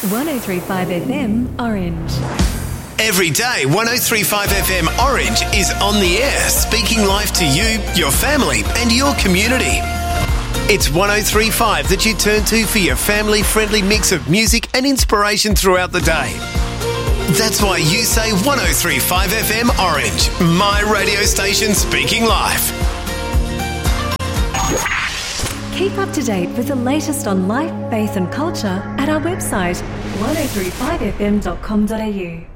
103.5 FM Orange. Every day, 103.5 FM Orange is on the air, speaking life to you, your family and your community. It's 103.5 that you turn to for your family-friendly mix of music and inspiration throughout the day. That's why you say 103.5 FM Orange, my radio station speaking life. Keep up to date with the latest on life, faith and culture at our website 1035fm.com.au.